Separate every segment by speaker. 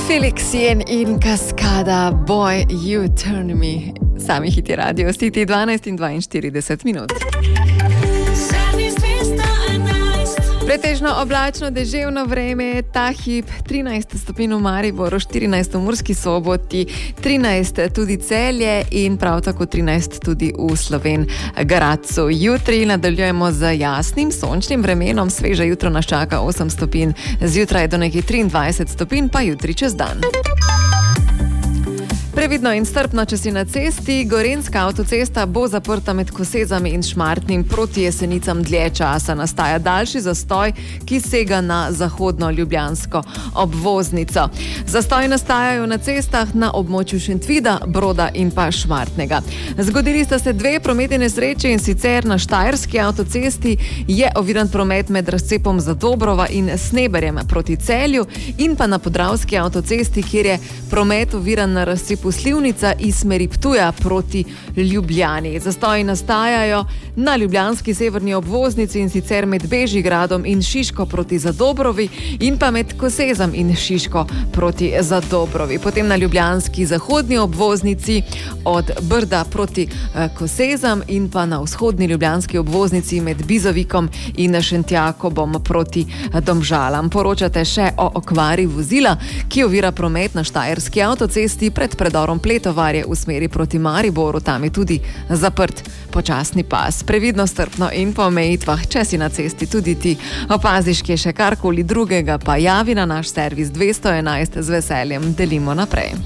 Speaker 1: Felix Jen in Kaskada, Boy, You Turn Me. Sami hiti Radio City, 12 in 42 minut. Pretežno oblačno, deževno vreme, ta hip 13 stopinj v Mariboru, 14 v Murski Soboti, 13 tudi Celje in prav tako 13 tudi v Slovenj Gradcu. Jutri nadaljujemo z jasnim, sončnim vremenom, sveže jutro nas čaka 8 stopinj, zjutraj do nekaj 23 stopinj, pa jutri čez dan. Previdno in strpno, če si na cesti. Gorenjska avtocesta bo zaprta med Kosezami in Šmartnim proti Jesenicam dlje časa. Nastaja daljši zastoj, ki sega na zahodno ljubljansko obvoznico. Zastoji nastajajo na cestah na območju Šentvida, Broda in pa Šmartnega. Zgodili sta se dve prometne nesreče, in sicer na Štajerski avtocesti je oviran promet med razcepom Zadobrova in Sneberjem proti Celju in pa na Podravski avtocesti, kjer je promet oviran na razcepu Slivnica iz smeri Ptuja proti Ljubljani. Zastoji nastajajo na ljubljanski severni obvoznici, in sicer med Bežigradom in Šiško proti Zadobrovi in pa med Kosezam in Šiško proti Zadobrovi. Potem na ljubljanski zahodni obvoznici od Brda proti Kosezam in pa na vzhodni ljubljanski obvoznici med Bizovikom in Šentjakobom proti Domžalam. Poročate še o okvari vozila, ki ovira promet na Štajerski avtocesti pred predorom Pletovarje v smeri proti Mariboru. Tam je tudi zaprt počasni pas. Previdno, strpno in po omejitvah, če si na cesti tudi ti opaziš, kje še karkoli drugega, pa javi na naš servis 211, z veseljem delimo naprej.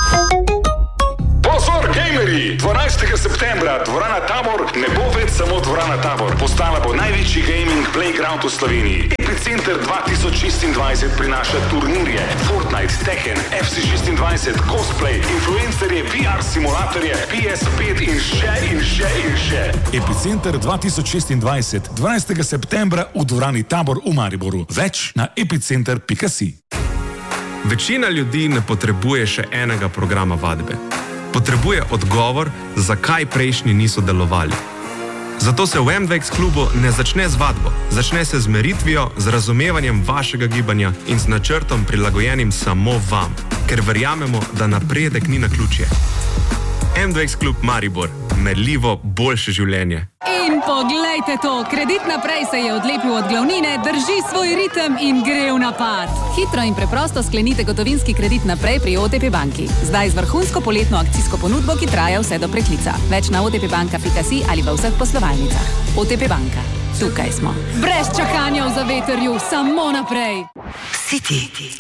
Speaker 2: Pozor, gamerji! 12. septembra dvorana Tabor ne bo več samo dvorana Tabor. Postala bo največji gaming playground v Sloveniji. Epicenter 2026 prinaša turnirje, Fortnite, Tekken, FC26, cosplay, influencerje, VR simulatorje, PS5 in še.
Speaker 3: Epicenter 2026, 12. septembra v dvorani Tabor v Mariboru. Več na epicenter.si.
Speaker 4: Večina ljudi ne potrebuje še enega programa vadbe. Potrebuje odgovor, zakaj prejšnji niso delovali. Zato se v MDX klubu ne začne z vadbo, začne se z meritvijo, z razumevanjem vašega gibanja in z načrtom prilagojenim samo vam, ker verjamemo, da napredek ni naključje. MDX klub Maribor, merljivo boljše življenje.
Speaker 5: In poglejte to, Kredit Naprej se je odlepil od glavnine, drži svoj ritem in gre v napad. Hitro in preprosto sklenite gotovinski kredit naprej pri OTP banki. Zdaj z vrhunsko poletno akcijsko ponudbo, ki traja vse do preklica. Več na otpbanka.si ali v vseh poslovalnicah. OTP banka. Tukaj smo. Brez čakanja v zavetrju, samo naprej.
Speaker 6: City.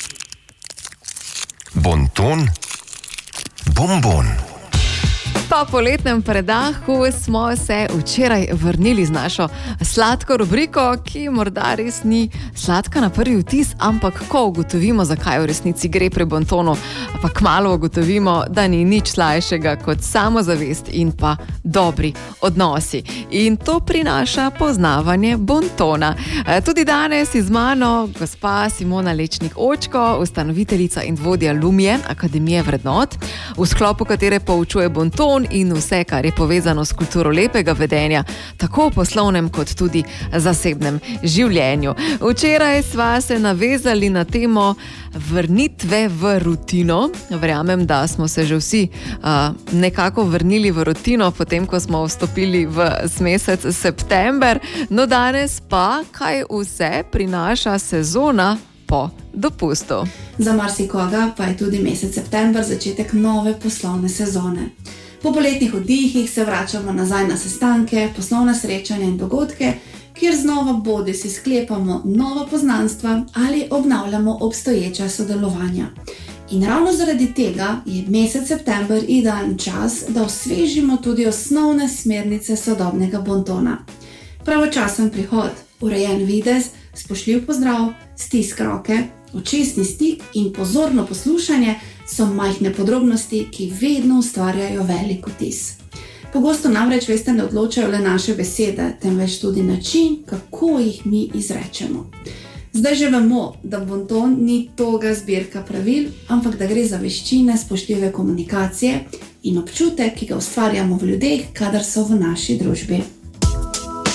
Speaker 6: Bonton. Bonbon.
Speaker 1: Po poletnem predahu smo se včeraj vrnili z našo sladko rubriko, ki morda res ni sladka na prvi vtis, ampak ko ugotovimo, zakaj v resnici gre pri Bontonu, pa kmalu ugotovimo, da ni nič slajšega kot samozavest in pa dobri odnosi. In to prinaša poznavanje Bontona. Tudi danes z mano gospa Simona Lečnik-Očko, ustanoviteljica in vodja Lumije, Akademije vrednot, v sklopu katere poučuje Bonton in vse, kar je povezano s kulturo lepega vedenja, tako v poslovnem kot tudi zasebnem življenju. Včeraj sva se navezali na temo vrnitve v rutino. Verjamem, da smo se že vsi nekako vrnili v rutino, potem ko smo vstopili v mesec september. No, danes pa, kaj vse prinaša sezona po dopustu.
Speaker 7: Za marsikoga pa je tudi mesec september začetek nove poslovne sezone. Po poletnih oddihih se vračamo nazaj na sestanke, poslovna srečanja in dogodke, kjer znova bodisi sklepamo nova poznanstva ali obnavljamo obstoječa sodelovanja. In ravno zaradi tega je mesec september idealen čas, da osvežimo tudi osnovne smernice sodobnega Bontona. Pravočasen prihod, urejen videz, spoštljiv pozdrav, stisk roke, očesni stik in pozorno poslušanje so majhne podrobnosti, ki vedno ustvarjajo velik vtis. Pogosto namreč, veste, ne odločajo le naše besede, temveč tudi način, kako jih mi izrečemo. Zdaj že vemo, da Bonton ni toga zbirka pravil, ampak da gre za veščine spoštljive komunikacije in občutek, ki ga ustvarjamo v ljudeh, kadar so v naši družbi.